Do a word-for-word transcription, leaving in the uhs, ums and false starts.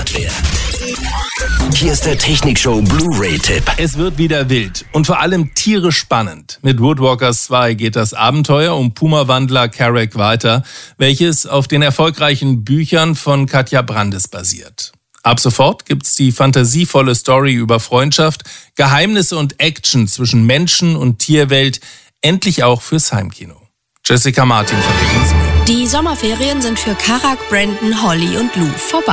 Hardware. Hier ist der Technikshow Blu-ray-Tipp. Es wird wieder wild und vor allem tierisch spannend. Mit Woodwalkers zwei geht das Abenteuer um Puma-Wandler Carrack weiter, welches auf den erfolgreichen Büchern von Katja Brandes basiert. Ab sofort gibt's die fantasievolle Story über Freundschaft, Geheimnisse und Action zwischen Menschen und Tierwelt, endlich auch fürs Heimkino. Jessica Martin verrät uns mehr. Die Sommerferien sind für Carrack, Brandon, Holly und Lou vorbei.